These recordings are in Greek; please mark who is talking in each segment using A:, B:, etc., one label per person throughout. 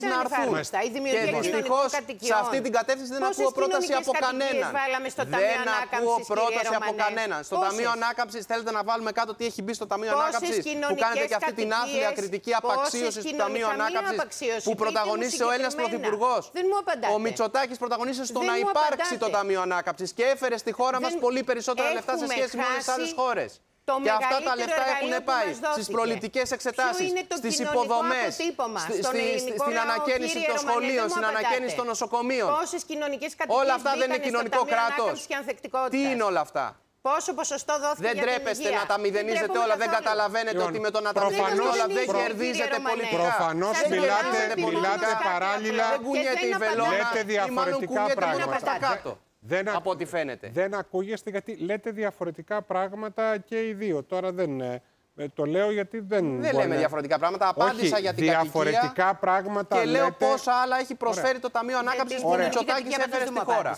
A: να έρθουν. Και δυστυχώς σε αυτή την κατεύθυνση δεν ακούω πρόταση από κανέναν. Δεν ακούω πρόταση από κανέναν. Στο Ταμείο Ανάκαμψης θέλετε να βάλουμε κάτω τι έχει μπει στο Ταμείο Ανάκαμψης, που κάνετε και αυτή την άθλια κριτική απαξίωση του Ταμείου Ανάκαμψης που πρωταγωνίστησε ο Έλληνας Πρωθυπουργός. Ο Μητσοτάκης πρωταγωνίστησε στο να υπάρξει το Ταμείο Ανάκαμψης και έφερε στη χώρα μας πολύ περισσότερα λεφτά σε σχέση με όλες τις άλλες χώρες. Και αυτά τα λεφτά έχουν πάει στις προληπτικές εξετάσεις, στις υποδομές, στην ανακαίνιση των σχολείων, στην ανακαίνιση των νοσοκομείων. Όλα αυτά δεν είναι κοινωνικό κράτος. Τι είναι όλα αυτά?
B: Πόσο ποσοστό δόθηκε?
A: Δεν τρέπεστε να τα μηδενίζετε όλα, δεν καταλαβαίνετε ότι με το να τα μηδενίζετε όλα δεν κερδίζετε πολιτικά.
C: Προφανώς μιλάτε παράλληλα, λέτε διαφορετικά πράγματα.
A: Από ό,τι φαίνεται.
C: Δεν ακούγεστε γιατί λέτε διαφορετικά πράγματα και οι δύο. Τώρα δεν το λέω γιατί δεν
A: λέμε διαφορετικά πράγματα. Απάντησα για την
C: διαφορετικά πράγματα
A: και λέω
C: λέτε...
A: πόσα άλλα έχει προσφέρει το Ταμείο Ανάκαμψης που ο Μητσοτάκης έφερε στη χώρα.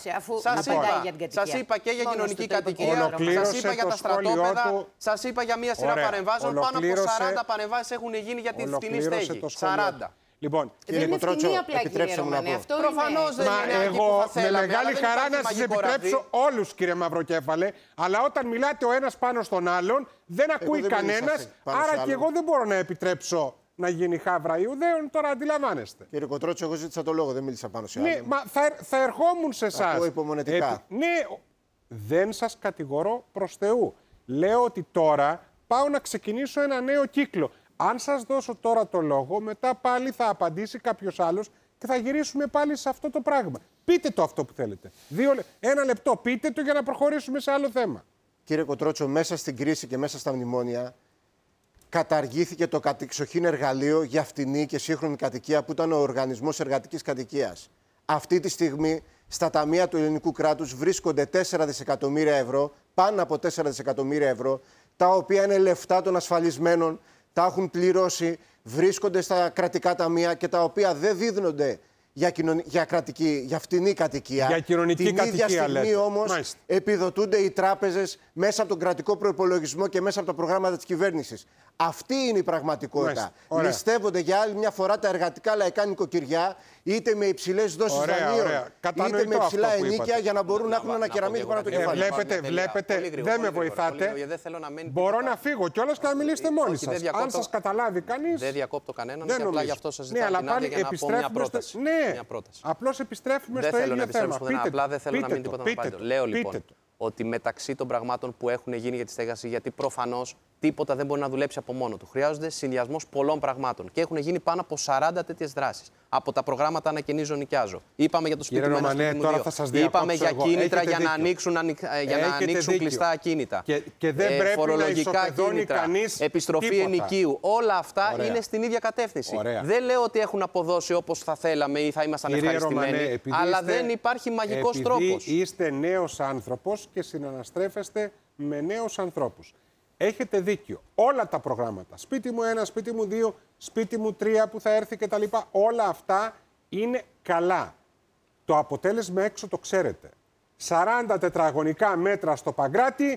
A: Σας είπα και για κοινωνική κατοικία, σας είπα για τα στρατόπεδα, σας είπα για μία σειρά παρεμβάσεων. Πάνω από 40 παρεμβάσεις έχουν γίνει για τη φτηνή στέγη. 40.
C: Λοιπόν,
B: κύριε Κοτρότσο, επιτρέψτε μου να πω.
A: Προφανώς δεν είναι αυτό που θα θέλαμε.
C: Με μεγάλη χαρά να σας επιτρέψω όλους, κύριε Μαυροκέφαλε, αλλά όταν μιλάτε ο ένας πάνω στον άλλον, δεν ακούει κανένας, άρα και εγώ δεν μπορώ να επιτρέψω να γίνει χάβρα Ιουδαίων, τώρα αντιλαμβάνεστε.
D: Κύριε Κοτρότσο, εγώ ζήτησα το λόγο, δεν μίλησα πάνω σε άλλον.
C: Ναι, μα θα ερχόμουν σε εσάς.
D: Ακούω υπομονετικά.
C: Ναι, δεν σας κατηγορώ προς Θεού. Λέω ότι τώρα πάω να ξεκινήσω ένα νέο κύκλο. Αν σας δώσω τώρα το λόγο, μετά πάλι θα απαντήσει κάποιος άλλος και θα γυρίσουμε πάλι σε αυτό το πράγμα. Πείτε το αυτό που θέλετε. Ένα λεπτό, πείτε το για να προχωρήσουμε σε άλλο θέμα.
D: Κύριε Κοτρότσο, μέσα στην κρίση και μέσα στα μνημόνια καταργήθηκε το κατεξοχήν εργαλείο για φτηνή και σύγχρονη κατοικία που ήταν ο Οργανισμός Εργατικής Κατοικίας. Αυτή τη στιγμή στα ταμεία του ελληνικού κράτους βρίσκονται 4 δισεκατομμύρια ευρώ, πάνω από 4 δισεκατομμύρια ευρώ, τα οποία είναι λεφτά των ασφαλισμένων, τα έχουν πληρώσει, βρίσκονται στα κρατικά ταμεία και τα οποία δεν δίδονται για φτηνή κατοικία.
C: Για κοινωνική
D: την
C: κατοικία,
D: ίδια στιγμή
C: λέτε.
D: όμως επιδοτούνται οι τράπεζες μέσα από τον κρατικό προϋπολογισμό και μέσα από τα προγράμματα της κυβέρνησης. Αυτή είναι η πραγματικότητα. Ληστεύονται για άλλη μια φορά τα εργατικά λαϊκά νοικοκυριά, είτε με υψηλές δόσεις δανείων, είτε με υψηλά ενοίκια, για να μπορούν να έχουν ένα κεραμίδι πάνω από το κεφάλι.
C: Βλέπετε, δεν με βοηθάτε. Μπορώ να φύγω κιόλας και να μιλήσετε μόνοι σας. Αν σας καταλάβει κανείς.
A: Δεν διακόπτω κανέναν, και απλά γι' αυτό σας ζητάω την άδεια για να πω μια πρόταση.
C: Ναι, απλώς επιστρέφουμε στο ίδιο θέμα.
A: Απλά δεν θέλω να μείνει τίποτα να πάρει. Λέω λοιπόν ότι μεταξύ των πραγμάτων που έχουν γίνει για τη στέγαση, γιατί προφανώς τίποτα δεν μπορεί να δουλέψει από μόνο του. Χρειάζονται συνδυασμός πολλών πραγμάτων. Και έχουν γίνει πάνω από 40 τέτοιες δράσεις. Από τα προγράμματα Ανακαινίζω, Νοικιάζω. Είπαμε για το σπίτι μου 1, σπίτι μου 2. Είπαμε για κίνητρα για να ανοίξουν κλειστά ακίνητα.
C: Και δεν πρέπει
A: φορολογικά
C: να ισοπεδώνει κανείς
A: επιστροφή
C: τίποτα.
A: ενοικίου. Όλα αυτά είναι στην ίδια κατεύθυνση. Δεν λέω ότι έχουν αποδώσει όπως θα θέλαμε ή θα ήμασταν ευχαριστημένοι. Αλλά δεν υπάρχει μαγικός τρόπος.
C: Είστε νέος άνθρωπος και συναναστρέφεστε με νέους ανθρώπους. Έχετε δίκιο. Όλα τα προγράμματα, σπίτι μου 1, σπίτι μου 2, σπίτι μου 3 που θα έρθει κτλ. Όλα αυτά είναι καλά. Το αποτέλεσμα έξω το ξέρετε. 40 τετραγωνικά μέτρα στο Παγκράτη,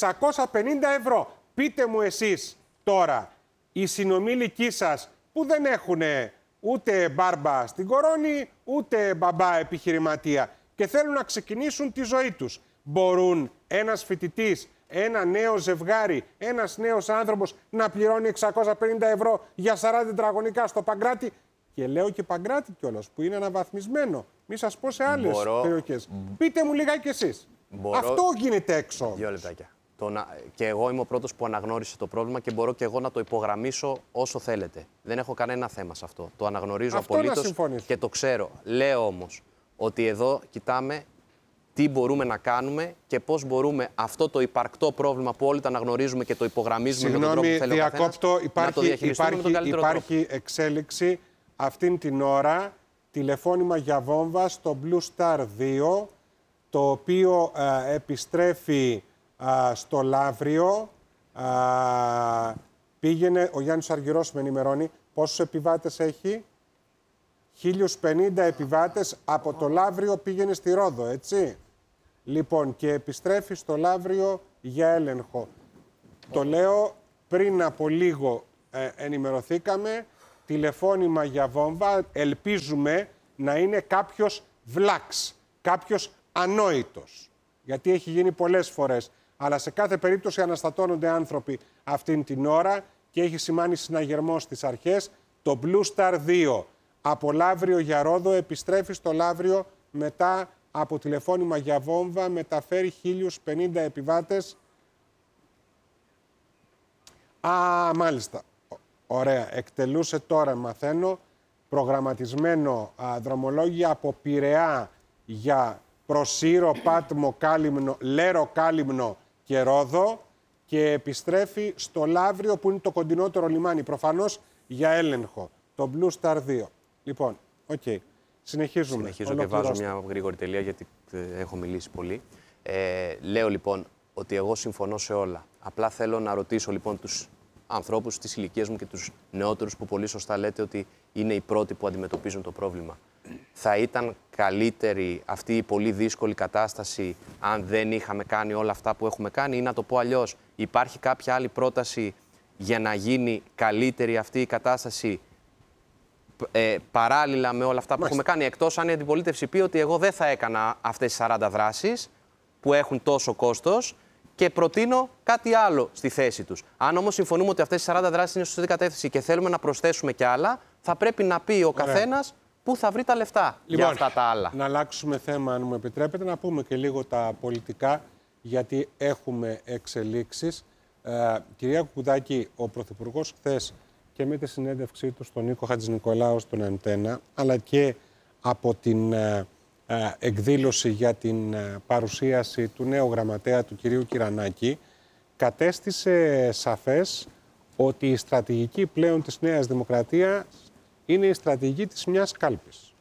C: 650 ευρώ. Πείτε μου εσείς τώρα, οι συνομήλικοί σας που δεν έχουν ούτε μπάρμπα στην κορώνη, ούτε μπαμπά επιχειρηματία και θέλουν να ξεκινήσουν τη ζωή τους, μπορούν ένας φοιτητής, ένα νέο ζευγάρι, ένας νέος άνθρωπος να πληρώνει 650 ευρώ για 40 τετραγωνικά στο Παγκράτη? Και λέω και Παγκράτη κιόλας, που είναι αναβαθμισμένο. Μη σας πω σε άλλες περιοχές. Πείτε μου λιγάκι εσείς. Αυτό γίνεται έξω.
A: 2 λεπτάκια. Και εγώ είμαι ο πρώτος που αναγνώρισε το πρόβλημα και μπορώ και εγώ να το υπογραμμίσω όσο θέλετε. Δεν έχω κανένα θέμα σε αυτό. Το αναγνωρίζω απολύτως και το ξέρω. Λέω όμως ότι εδώ κοιτάμε τι μπορούμε να κάνουμε και πώς μπορούμε αυτό το υπαρκτό πρόβλημα που όλοι το αναγνωρίζουμε και το υπογραμμίζουμε με τον τρόπο που θέλει ο καθένας, να το διαχειριστούμε με τον καλύτερο τρόπο.
C: Υπάρχει εξέλιξη αυτήν την ώρα, τηλεφώνημα για βόμβα στο Blue Star 2, το οποίο επιστρέφει στο Λαύριο. Πήγαινε, ο Γιάννης Αργυρός με ενημερώνει, πόσους επιβάτες έχει? 1050 επιβάτες από το Λαύριο πήγαινε στη Ρόδο, έτσι. Λοιπόν, και επιστρέφει στο Λαύριο για έλεγχο. Το λέω, πριν από λίγο ενημερωθήκαμε, τηλεφώνημα για βόμβα ελπίζουμε να είναι κάποιος βλάξ, κάποιος ανόητος. Γιατί έχει γίνει πολλές φορές. Αλλά σε κάθε περίπτωση αναστατώνονται άνθρωποι αυτήν την ώρα και έχει σημάνει συναγερμό στις αρχές. Το Blue Star 2 από Λαύριο για Ρόδο επιστρέφει στο Λαύριο μετά από τηλεφώνημα για βόμβα, μεταφέρει 1.050 επιβάτες. Μάλιστα. Ωραία. Εκτελούσε τώρα, μαθαίνω, προγραμματισμένο δρομολόγιο από Πειραιά για Προσύρο, Πάτμο, Κάλυμνο, Λέρο, Κάλυμνο και Ρόδο και επιστρέφει στο Λαύριο που είναι το κοντινότερο λιμάνι, προφανώς για έλεγχο. Το Blue Star 2. Λοιπόν, οκ. Συνεχίζω και
E: βάζω μια γρήγορη τελεία γιατί έχω μιλήσει πολύ. Λέω λοιπόν ότι εγώ συμφωνώ σε όλα. Απλά θέλω να ρωτήσω λοιπόν τους ανθρώπους της ηλικίας μου και τους νεότερους που πολύ σωστά λέτε ότι είναι οι πρώτοι που αντιμετωπίζουν το πρόβλημα. Θα ήταν καλύτερη αυτή η πολύ δύσκολη κατάσταση αν δεν είχαμε κάνει όλα αυτά που έχουμε κάνει, ή να το πω αλλιώς, υπάρχει κάποια άλλη πρόταση για να γίνει καλύτερη αυτή η κατάσταση παράλληλα με όλα αυτά που έχουμε κάνει, εκτός αν η αντιπολίτευση πει ότι εγώ δεν θα έκανα αυτές τις 40 δράσεις που έχουν τόσο κόστος και προτείνω κάτι άλλο στη θέση τους. Αν όμως συμφωνούμε ότι αυτές οι 40 δράσεις είναι σωστή κατεύθυνση και θέλουμε να προσθέσουμε κι άλλα, θα πρέπει να πει ο καθένας πού θα βρει τα λεφτά για αυτά τα άλλα.
C: Να αλλάξουμε θέμα, αν μου επιτρέπετε, να πούμε και λίγο τα πολιτικά, γιατί έχουμε εξελίξεις. Κυρία Κουκουδάκη, ο Πρωθυπουργός χθες και με τη συνέντευξή του στον Νίκο Χατζηνικολάου στον Αντένα, αλλά και από την εκδήλωση για την παρουσίαση του νέου γραμματέα του κυρίου Κυρανάκη, κατέστησε σαφές ότι η στρατηγική πλέον της Νέας Δημοκρατίας είναι η στρατηγική της μιας κάλπης.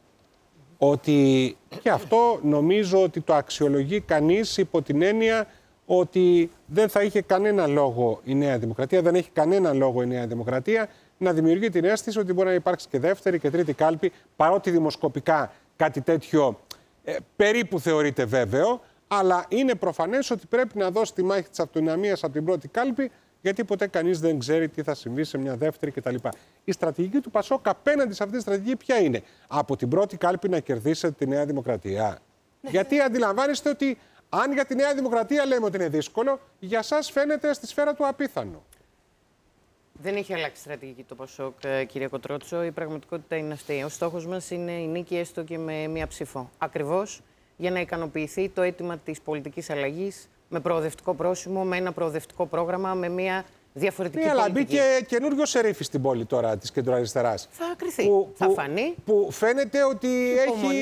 C: Ότι και αυτό νομίζω ότι το αξιολογεί κανείς υπό την έννοια ότι δεν θα είχε κανένα λόγο η Νέα Δημοκρατία, δεν έχει κανένα λόγο η Νέα Δημοκρατία να δημιουργεί την αίσθηση ότι μπορεί να υπάρξει και δεύτερη και τρίτη κάλπη, παρότι δημοσκοπικά κάτι τέτοιο περίπου θεωρείται βέβαιο, αλλά είναι προφανές ότι πρέπει να δώσει τη μάχη της αυτοδυναμίας από την πρώτη κάλπη, γιατί ποτέ κανείς δεν ξέρει τι θα συμβεί σε μια δεύτερη κτλ. Η στρατηγική του Πασόκ απέναντι σε αυτή τη στρατηγική ποια είναι? Από την πρώτη κάλπη να κερδίσετε τη Νέα Δημοκρατία. Γιατί αντιλαμβάνεστε ότι αν για τη Νέα Δημοκρατία λέμε ότι είναι δύσκολο, για σας φαίνεται στη σφαίρα του απίθανο.
B: Δεν έχει αλλάξει στρατηγική το Πασόκ, κύριε Κοτρότσο. Η πραγματικότητα είναι αυτή. Ο στόχος μας είναι η νίκη έστω και με μία ψήφο. Ακριβώς για να ικανοποιηθεί το αίτημα της πολιτικής αλλαγής με προοδευτικό πρόσημο, με ένα προοδευτικό πρόγραμμα, με μία διαφορετική πολιτική.
C: Αλλά μπήκε καινούριο σερίφη στην πόλη τώρα της κεντροαριστεράς.
B: Θα κριθεί. Θα φανεί.
C: Που φαίνεται ότι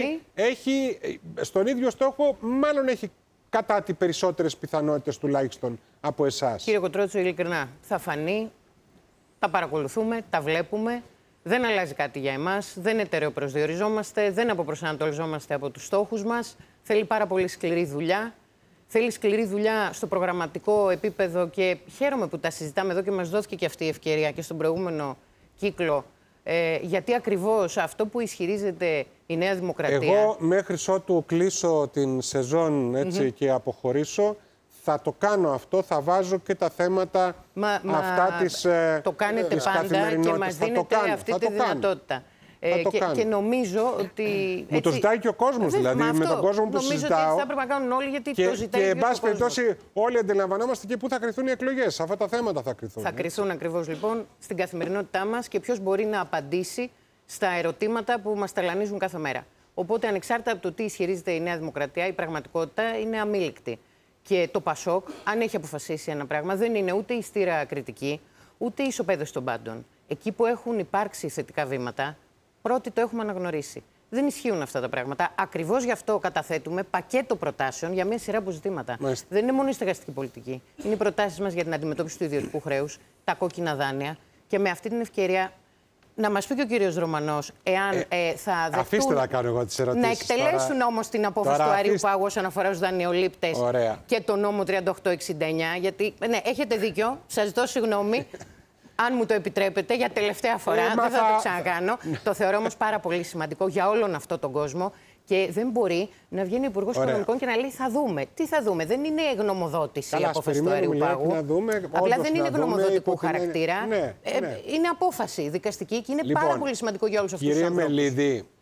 C: έχει στον ίδιο στόχο, μάλλον έχει κατά τι περισσότερες πιθανότητες τουλάχιστον από εσάς.
B: Κύριε Κοτρότσο, ειλικρινά, θα φανεί. Τα παρακολουθούμε, τα βλέπουμε. Δεν αλλάζει κάτι για εμάς. Δεν ετερεοπροσδιοριζόμαστε, δεν αποπροσανατολιζόμαστε από τους στόχους μας. Θέλει πάρα πολύ σκληρή δουλειά. Θέλει σκληρή δουλειά στο προγραμματικό επίπεδο και χαίρομαι που τα συζητάμε εδώ και μας δόθηκε και αυτή η ευκαιρία και στον προηγούμενο κύκλο. Γιατί ακριβώς αυτό που ισχυρίζεται η Νέα Δημοκρατία...
C: Εγώ μέχρι ότου κλείσω την σεζόν έτσι, και αποχωρήσω, θα το κάνω αυτό, θα βάζω και τα θέματα αυτά της
B: το κάνετε πάντα και μας δίνετε αυτή τη δυνατότητα. Και νομίζω ότι...
C: Μου το ζητάει και ο κόσμος, δηλαδή, με τον κόσμο που συζητάω.
B: Νομίζω ότι έτσι θα έπρεπε να κάνουν όλοι, γιατί το ζητάει
C: και εν πάση περιπτώσει όλοι αντιλαμβανόμαστε και πού θα κρυθούν οι εκλογές. Αυτά τα θέματα θα κρυθούν.
B: Θα κρυθούν ακριβώς λοιπόν στην καθημερινότητά μας και ποιος μπορεί να απαντήσει στα ερωτήματα που μας ταλανίζουν κάθε μέρα. Οπότε, ανεξάρτητα από το τι ισχυρίζεται η Νέα Δημοκρατία, η πραγματικότητα είναι αμήλικτη. Και το Πασόκ, αν έχει αποφασίσει ένα πράγμα, δεν είναι ούτε ιστήρα κριτική, ούτε ισοπαίδωση των πάντων. Εκεί που έχουν υπάρξει θετικά βήματα, πρώτοι το έχουμε αναγνωρίσει. Δεν ισχύουν αυτά τα πράγματα. Ακριβώς γι' αυτό καταθέτουμε πακέτο προτάσεων για μια σειρά από ζητήματα.
C: Μάλιστα.
B: Δεν είναι μόνο η στεγαστική πολιτική. Είναι οι προτάσεις μας για την αντιμετώπιση του ιδιωτικού χρέους, τα κόκκινα δάνεια. Και με αυτή την ευκαιρία, να μας πει και ο κύριος Ρωμανός, εάν θα δεχτούν.
C: Αφήστε να κάνω εγώ τις ερωτήσεις.
B: Να εκτελέσουν όμως την απόφαση του Αρείου Πάγου όσον αφορά τους δανειολήπτες και το νόμο 3869. Γιατί, ναι, έχετε δίκιο, σας ζητώ συγγνώμη. Αν μου το επιτρέπετε, για τελευταία φορά, δεν θα το ξανακάνω. Το θεωρώ όμως πάρα πολύ σημαντικό για όλον αυτό τον κόσμο. Και δεν μπορεί να βγαίνει ο Υπουργός Οικονομικών και να λέει θα δούμε. Τι θα δούμε, δεν είναι γνωμοδότηση η απόφαση του αερίου πάγου. Απλά δεν είναι γνωμοδοτικού χαρακτήρα. Είναι απόφαση δικαστική και είναι πάρα πολύ σημαντικό για όλους αυτούς τους ανθρώπους.
C: Κύριε Μελίδη,